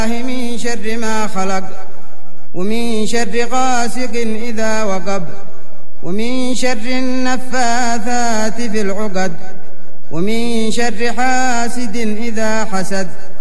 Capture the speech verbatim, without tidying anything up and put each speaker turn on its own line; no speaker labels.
من شر ما خلق، ومن شر غاسق إذا وقب، ومن شر النفاثات في العقد، ومن شر حاسد إذا حسد.